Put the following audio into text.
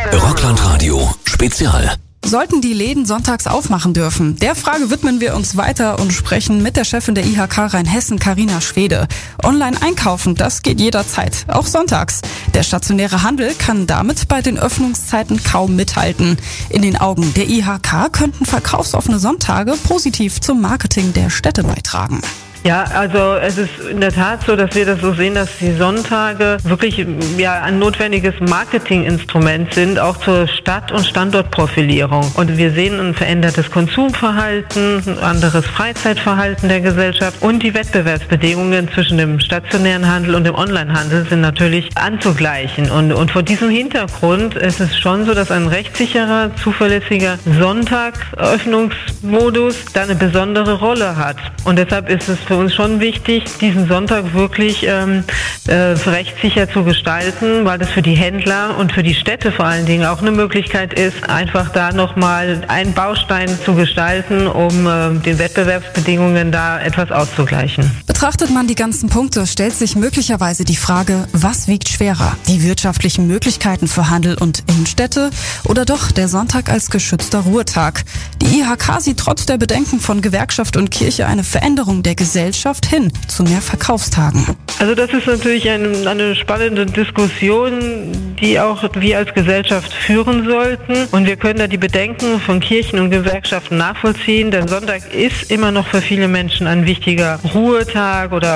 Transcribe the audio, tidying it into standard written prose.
Rockland-Radio Spezial. Sollten die Läden sonntags aufmachen dürfen? Der Frage widmen wir uns weiter und sprechen mit der Chefin der IHK Rheinhessen, Carina Schwede. Online einkaufen, das geht jederzeit, auch sonntags. Der stationäre Handel kann damit bei den Öffnungszeiten kaum mithalten. In den Augen der IHK könnten verkaufsoffene Sonntage positiv zum Marketing der Städte beitragen. Ja, also es ist in der Tat so, dass wir das so sehen, dass die Sonntage wirklich ein notwendiges Marketinginstrument sind, auch zur Stadt- und Standortprofilierung. Und wir sehen ein verändertes Konsumverhalten, ein anderes Freizeitverhalten der Gesellschaft und die Wettbewerbsbedingungen zwischen dem stationären Handel und dem Onlinehandel sind natürlich anzugleichen. Und vor diesem Hintergrund ist es schon so, dass ein rechtssicherer, zuverlässiger Sonntagsöffnungsmodus da eine besondere Rolle hat. Und deshalb ist es für uns schon wichtig, diesen Sonntag wirklich rechtssicher zu gestalten, weil das für die Händler und für die Städte vor allen Dingen auch eine Möglichkeit ist, einfach da nochmal einen Baustein zu gestalten, um den Wettbewerbsbedingungen da etwas auszugleichen. Betrachtet man die ganzen Punkte, stellt sich möglicherweise die Frage, was wiegt schwerer? Die wirtschaftlichen Möglichkeiten für Handel und Innenstädte oder doch der Sonntag als geschützter Ruhetag? Die IHK sieht trotz der Bedenken von Gewerkschaft und Kirche eine Veränderung der Gesellschaft hin zu mehr Verkaufstagen. Also das ist natürlich eine spannende Diskussion, die auch wir als Gesellschaft führen sollten. Und wir können da die Bedenken von Kirchen und Gewerkschaften nachvollziehen, denn Sonntag ist immer noch für viele Menschen ein wichtiger Ruhetag oder